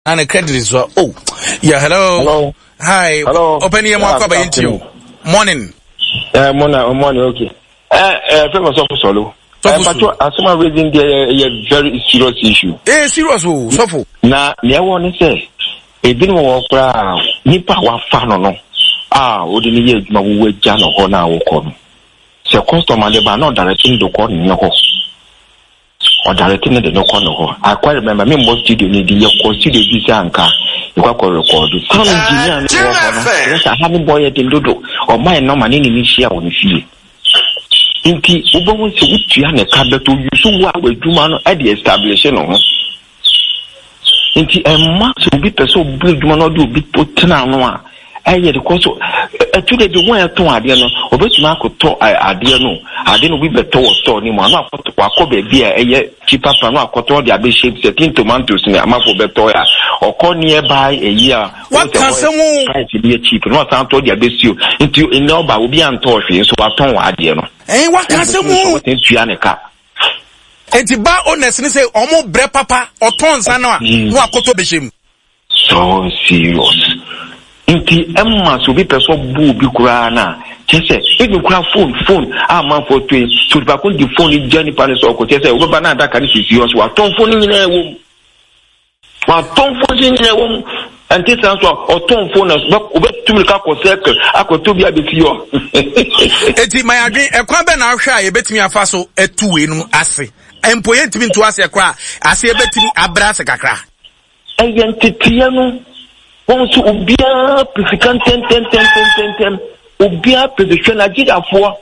And a credit is oh yeah. Hello. Hi. Hello. Open your mouth up into you. Morning. Morning. Okay. Famous of solo. But assume raising the very serious issue. Serious. So na one say. E bi no wo kra nipa wa fa no no odi ni ye adwuma wo agya no ho na wo kɔ no se customer le ba no directing do kɔ no ho o directing de no kɔ no ho I quite remember me mo studio ni di ye kɔ studio bi sa anka e kwa kɔ record sound engineer ni wo no sa ha ni boy de dodo o mai no ma ni ni hia wo ni fie inti wo bo se utua ne ka beto yusu wo adwuma no e de establish no ho inti emma so bi person blue dwuma no do bi potena no a eye de koso etude de won eton ade no obetuma akoto ade no bi beto wo store ni mo na akoto akobe bi a eye cheaper pan no akoto de abe shape setting tomatoes ni amafo beto ya okọ nearby eyi a what can someone price be cheap no san to de abe sio inti ina oba obi anto hwe so aton ade no what can someone tua ne ka enti ba honest ni say omo bre papa oton san no akoto be shem so serious inti emma so bi person bu bi kura na chese e bi kura phone man for to so ba kon di phone journey pan so ko chese o ba na da kan si serious wa ton phone ni na ewo wa ton phone ni na ewo anti san so o ton phone so o be tumil ka ko circle akoto bi abefio enti my adwen ekwa be na ahwa ye betimi afa so etuwe no ase empo ye ntimi nto ase ekra ase ye betimi abra ase kakra ayentitiya no won so obia physical ten obia position Nigeria for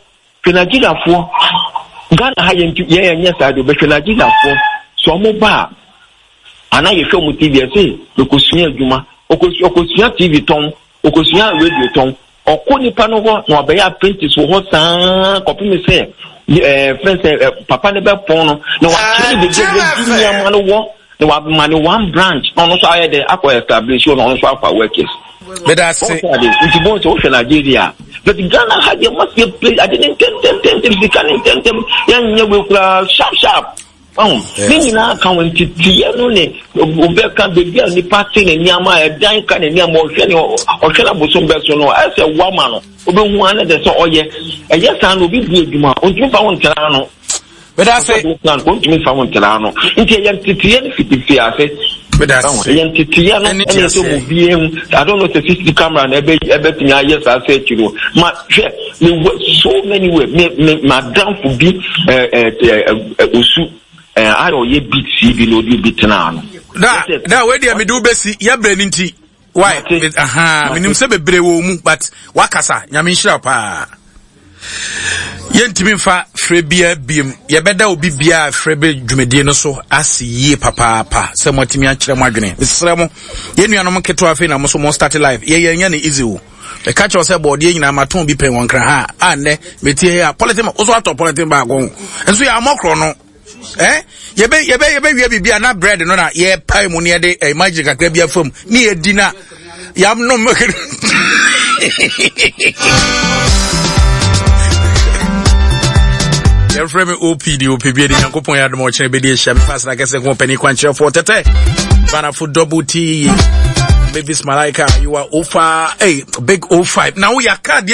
Ghana ha ye side be Nigeria for so mo ba ana ye show mo TV say okosuya adwuma okosuya TV ton okosuya radio ton okoni pa no ho na obeya apprentice wo san kopi me say friends papa ne be pon no na wa kiri de junior man wo na wa man one branch on so aye de akwa establish on so akwa workers but that's it it's born to Nigeria but Ghana had you must be place I didn't tell them yan we sharp mimi na kan wanti tie no ne obeka bebi ani party ne niama e dan ka ne niama ohwe na bosom beso no ese wama no obehu ana de so oye eye san obi bu adwuma ontumi fa won tera no but I say plan ontumi fa won tera no nti ye titie ne fitifi ase but that's ye titie no ene so mo biem I don't know the 50 camera na ebe tinya yes I say you ma so many way me madam for be osu I don't ye beat CB no do beat now. That way they me do besi ya braninti. Why? Minim se bebre wo mu but wakasa nyame nhira pa. Yentimi fa frebia biem. Ye beda obi bia frebe dwumedie no so asiye papa. Se motimi a kire mo adwene. Mesra mo ye nuanom keto afi na mo so mo start live. Ye nya ne easy wo. The catch was a body nyina maton bi pen won kra ha. Ane metie here politim oso ato politim ba go. Enso ya amokro no. Yebe we bibia na bread no na ye pie mu ne de magic akra bia fam ni edina yam no make your friend OPD bi de yankopon ya demo chere be de hia me pass na kese ko pani kwanche for tete bana for double T baby Malaika you are over big 05 now we are card